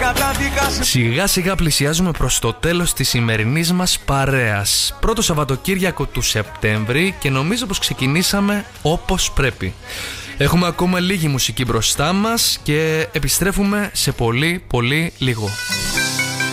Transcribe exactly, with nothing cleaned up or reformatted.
Σιγά σιγά πλησιάζουμε προς το τέλος της σημερινής μας παρέας. Πρώτο Σαββατοκύριακο του Σεπτέμβρη και νομίζω πως ξεκινήσαμε όπως πρέπει. Έχουμε ακόμα λίγη μουσική μπροστά μας και επιστρέφουμε σε πολύ πολύ λίγο.